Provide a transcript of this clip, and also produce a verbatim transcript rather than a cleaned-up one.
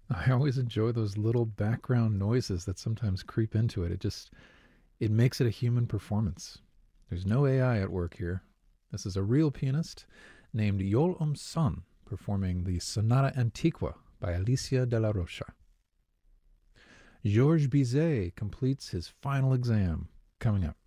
I always enjoy those little background noises that sometimes creep into it. It just it makes it a human performance. There's no A I at work here. This is a real pianist named Yol Um Son performing the Sonata Antiqua by Alicia de la Rocha. Georges Bizet completes his final exam coming up.